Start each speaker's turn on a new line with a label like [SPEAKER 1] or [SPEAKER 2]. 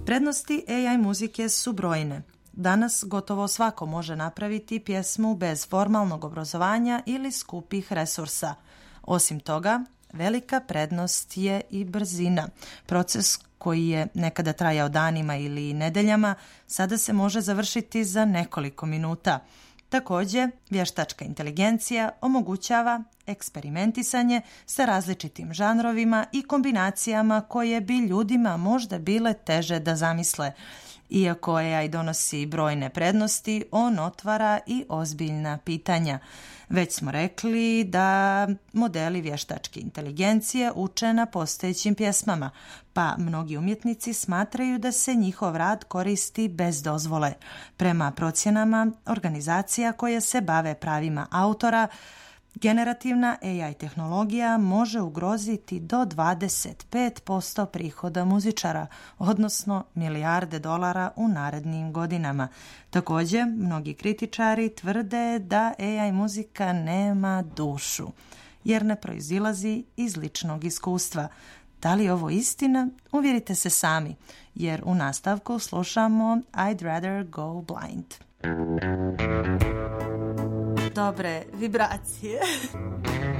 [SPEAKER 1] Prednosti AI muzike su brojne. Danas gotovo svako može napraviti pjesmu bez formalnog obrazovanja ili skupih resursa. Osim toga, velika prednost je i brzina. Proces koji je nekada trajao danima ili nedeljama, sada se može završiti za nekoliko minuta. Također, vještačka inteligencija omogućava eksperimentisanje sa različitim žanrovima i kombinacijama koje bi ljudima možda bile teže da zamisle. Iako AI donosi brojne prednosti, on otvara i ozbiljna pitanja. Već smo rekli da modeli vještačke inteligencije uče na postojećim pjesmama, pa mnogi umjetnici smatraju da se njihov rad koristi bez dozvole. Prema procjenama organizacija koje se bave pravima autora, generativna AI tehnologija može ugroziti do 25% prihoda muzičara, odnosno milijarde dolara u narednim godinama. Također, mnogi kritičari tvrde da AI muzika nema dušu, jer ne proizilazi iz ličnog iskustva. Da li je ovo istina? Uvjerite se sami, jer u nastavku slušamo I'd Rather Go Blind. Dobre vibracije.